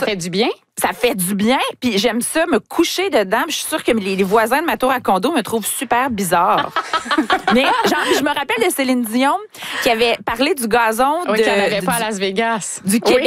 fait du bien? Ça fait du bien, puis j'aime ça, me coucher dedans. Je suis sûre que les voisins de ma tour à condo me trouvent super bizarre. Mais genre, je me rappelle de Céline Dion qui avait parlé du gazon Oui, qu'il n'y en avait pas à Las Vegas. du Québec